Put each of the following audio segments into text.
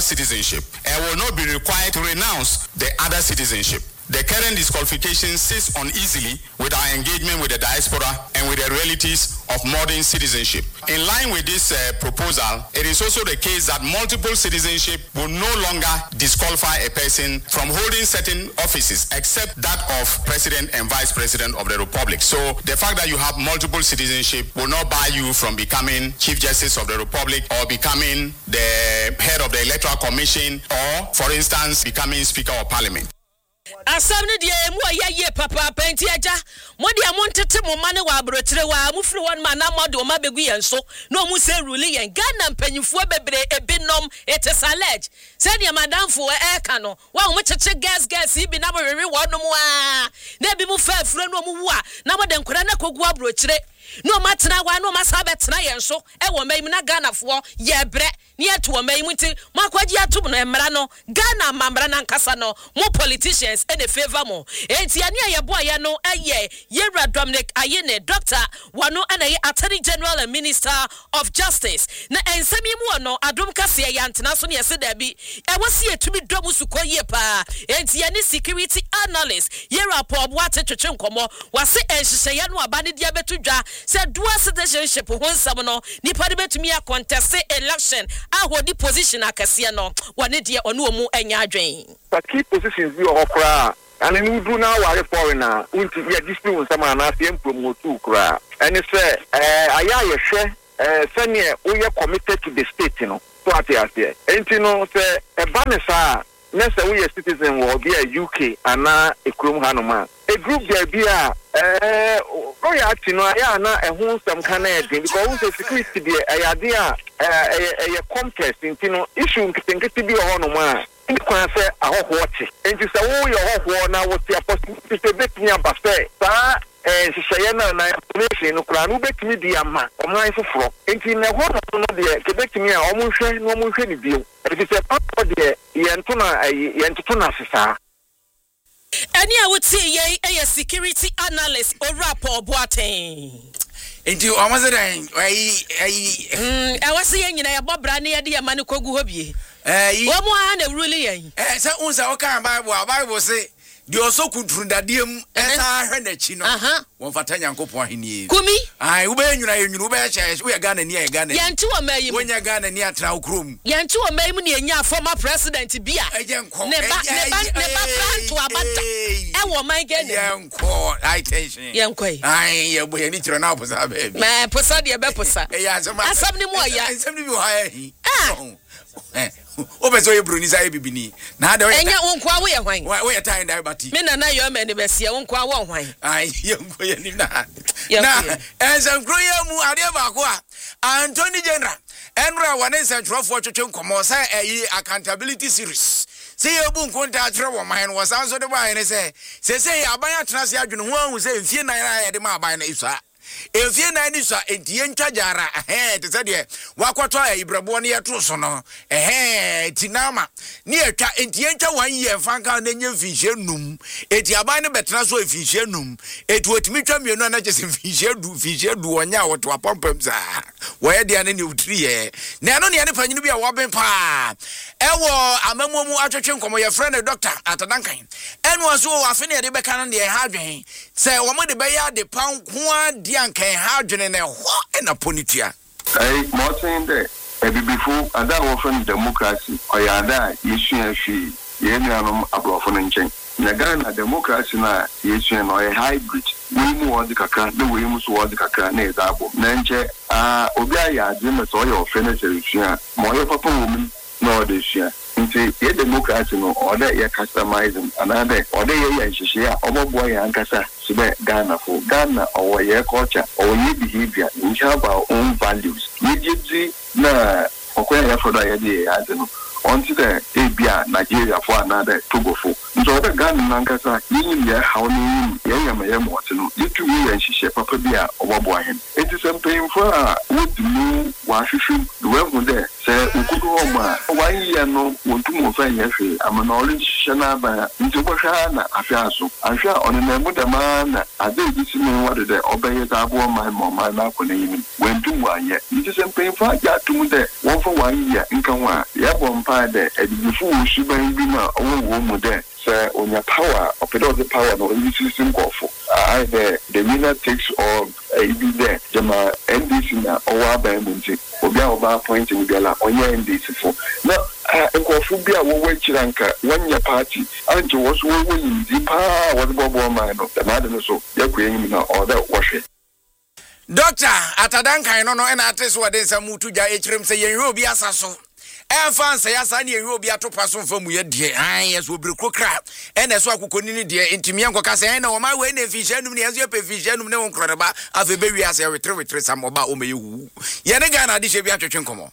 citizenship and will not be required to renounce the other citizenship. The current disqualification sits uneasily with our engagement with the diaspora and with the realities of modern citizenship. In line with this proposal, it is also the case that multiple citizenship will no longer disqualify a person from holding certain offices except that of President and Vice President of the Republic. So the fact that you have multiple citizenship will not bar you from becoming Chief Justice of the Republic or becoming the head of the Electoral Commission or, for instance, becoming Speaker of Parliament. Asamne die mu ye papa penti aja modi amontete mo mane wa abrotre wa mufri won ma na modo ma begu yenso no mu se rule yen Ghana mpanyimfo bebre ebinom etesalege se dia madamfo e ka no wa mo cheche gas ibi na mo wewe wonom a na bi mu fa afura no mu wu a na mo de nkora na kogu abrotre no matena wa no masabetena yenso e wo mayim na Ghana fo ye bre ni eto wo mayim nti makwaji atum no emra no Ghana mamra na nkasa no mo politicians in the favor mo enti ani ayebo aya no eye Yera Dominic Ayine Dr. Wano anaye Attorney General and Minister of Justice na ensemi mu no adom kase ya ntena so ne yese da bi e wose etumi domu suko ye pa enti ani security analyst Yera Pobo atetwetwe nkomo wase enhyehyɛ ya no aba ne dia betudwa se dual citizenship ho nsam no nipa de betumi a contest election ahodi position akase no wane de ono omu anya adwen but key positions bi okra and you do now are foreigner unti ya dispute nsam na afie promote kra and say aya ye hwe senior we committed to the state no so atiase enti no say e ba ne sa nessa we citizen will be a UK and a krom hanoma a group there be a royalty no ya na ehun some kind of thing because the security be a idea a complex intino issue nkete bi hanoma in kwa say ahohote enti say wo your hoho na wo ti possibility to bet me abafe sa shishaye na information no kura no betimi di ama omran foforo enti na ho no de kebetimi a omunhwe no omunhwe ni bio it is a part de yentoto na sesa ani a wuti ye security analyst Ora Pobo aten enti o amazedan I was saying nyina ya bobra ne ye de ma ne kogu hobie wo mo ha na rule yen say unsa o kan bible say the also kudrundadiem esa hwe na chi no won fata nyankopon ahenie kumi ai wo be nyuna wo be che wo ya Ghana ni ya Ghana yenti wo mayim wo nya Ghana ni atra okrom yenti wo mayim ne nya former president bia ne ba planto abata e wo man Ghana yenko ai tension yenkoi ai ye bo ye ni tiro na posa baby ma posa de be posa asam ni mo ya asam ni bi ho ayi obeso ye bruni za bibini na da enya wonkwa wo ye hwan wo ye time da bati me na yo me ne besia wonkwa wo hwan ai yenko ye ni na ensam kroye mu ade ba ko a Anthony General enra wane centrofo twetwe nkomo sa accountability series say ebu nkonta atre wo man wo san so de ba ne say aban atena se adwene ho ahu say mfie nan ra ye de ma aban na isa efie nan ni so entie ntwajara te se de wakwato ibrabo ne yeto so no tinama ne etwa entie ntwa 1 year fanka na nya mfinhye num eti aban ne betena so mfinhye num eti otimi twa mienu na je mfinhye du onya woto apompam za wo ye de ne utri ye na no ne ne fanyinu bi a wo ben pa ewo amamumu atwetwe nkomo ye friend doctor atadankan enu aso afi ne de beka na de ha adwen se wo mo de be ya de pan ho ade ankan ha adwen ne ho na ponitua Martin there before and that often democracy or yada issue she yenum abrofo nchen na Ghana democracy na issue no a hybrid we mu word kakra the we mu so word kakra na ezabo na nche obi aya ade me so your finish issue mo ye papa wo mu no de issue nti ye democracy no order ye customizing another order ye nhihye a obobo ye ankasa sibe Ghana for Ghana or ye culture or ye behavior we have our own values ye na okwere ya foda ye dey adeno until the Abia Nigeria for another Togo for so the Ghana nankasa yin ye how ni ye yam no yitu ye nhihye papa bia obobo ahen it is something for would mu wa hwehwem the way there sɛ ukudu homa 1 year no wontum ofa yɛhwe ama na ɔre hyehyɛ na aba nti wobɛhwɛ na ahwɛ aso ahwɛ ɔno na mu dama na ade bi si me wade dɛ ɔbɛyɛ dɛ aboɔ man ma ɔman na akɔ n'anim wentum wanyɛ nti sɛ mpanyimfo agye atom dɛ wɔmfa 1 year nka ho a yɛbɔ mpaa dɛ adibifo wɔ suban bi ma ɔwɔ mu dɛ sɛ onya power ɔpɛdɛ ɔde power na ɔyi system nkɔfo either the winner takes all ibi dɛ gyama NDC na ɔwɔ aban mu nti obi a ɔba appoint mu biara ɔnyɛ NDC fo na nkɔfo bi a wɔwɔ akyira nka wɔnyɛ party anti wɔ so wɔwɔ yimdi paa wɔde bɔbɔ man no dɛmaade no so yɛkɔ yɛnyim na ɔdɛ wɔhwɛ Doctor atadankan no ɛna ate so wɔde nsɛm mutu gya ekyirem sɛ yɛnhwɛ obi asa so ɛfansa ya sa ne yɛhwɛ obi atopa so mfa mu yɛ deɛ yes obiri kokra ɛna so akokoni ne deɛ ntimi nkɔka sɛ ɛna ɔma wei na fihyɛ num ne yɛso yɛpɛ fihyɛ num ne wo nkrɔreba afi bɛwi ase wetre sam ɔba ɔma yɛwu yɛne Ghana de hyɛ bi atwetwe nkɔmɔ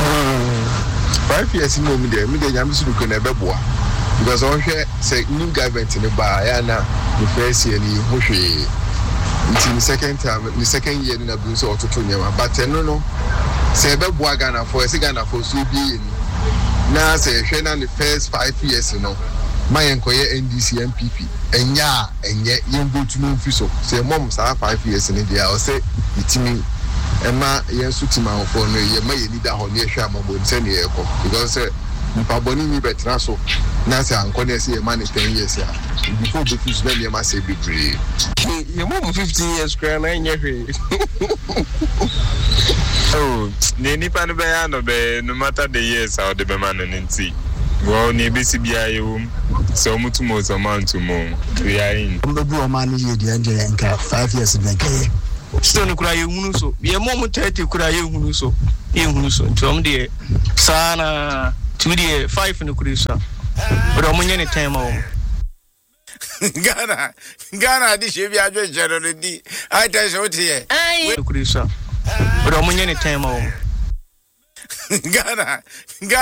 5 years mo mi de nyame so ko na bɛboa because ɔhwɛ sɛ new government ne ba ya na the first year ni ho hwee nti the second year na bu so ɔtoto nyama but no say beboa Ghana for so be na say hwe na the first 5 years no my enkoye NDC MPP enya yembo tunu mfi so say mom sa 5 years ni dia o say itimi ema yensu tima for no ye ma ye leader ho ne hwe amabo nse ne yeko because nipa boni ni betra so na say anko na say man 10 years ya before be fuse be ma say be free ye mom 15 years kra na enya hwe oh ne nipa no be ya no be no matter the years how the be man no nti go ne be si bia yewum so mutumo so man to mo we are in mbebu o man ye dia nje nka 5 years na ke stone kura ye hunu so ye mom 30 kura ye hunu so ntom de sana 2 de 5 no kura so o mo nyane time o Ghana di shebi ajo jero di ai ta so tie ai kura so o mo nyane time o Ghana